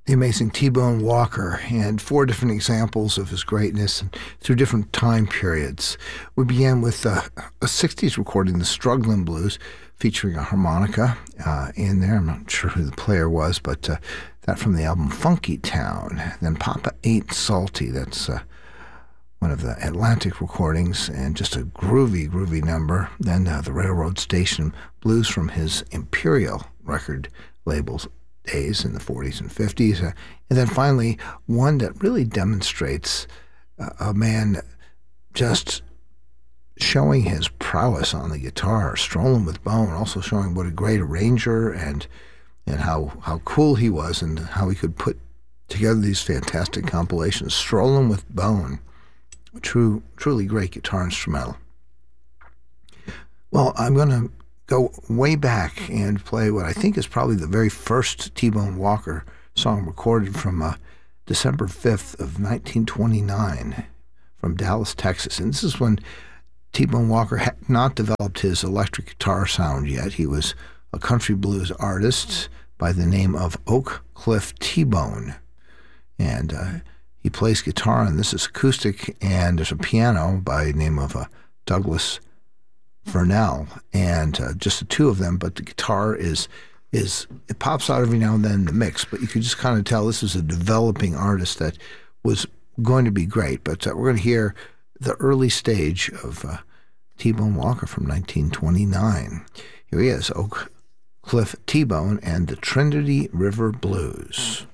The amazing T-Bone Walker, and four different examples of his greatness through different time periods. We began with a 60s recording, The Struggling Blues, featuring a harmonica in there. I'm not sure who the player was, but that from the album Funky Town. Then Papa Ain't Salty, that's one of the Atlantic recordings, and just a groovy number. Then the Railroad Station Blues from his Imperial record labels days in the 40s and 50s. And then finally, one that really demonstrates a man just showing his prowess on the guitar, Strolling with Bone, also showing what a great arranger and how cool he was and how he could put together these fantastic compilations. Strolling with Bone, a truly great guitar instrumental. Well, I'm going to go way back and play what I think is probably the very first T-Bone Walker song recorded from December 5th of 1929 from Dallas, Texas. And this is when T-Bone Walker had not developed his electric guitar sound yet. He was a country blues artist by the name of Oak Cliff T-Bone. And he plays guitar, and this is acoustic, and there's a piano by the name of Douglas Vernell, and just the two of them, but the guitar is it pops out every now and then in the mix, but you could just kind of tell this is a developing artist that was going to be great. But we're going to hear the early stage of T-Bone Walker from 1929. Here he is, Oak Cliff T-Bone and the Trinity River Blues.